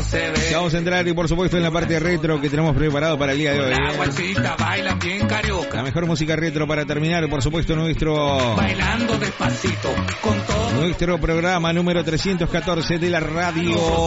se ve. Ya vamos a entrar y por supuesto en la parte retro que tenemos preparado para el día de hoy. La guachita bailan bien carioca. La mejor música retro para terminar, por supuesto, bailando despacito con todo nuestro programa número 314 de la radio.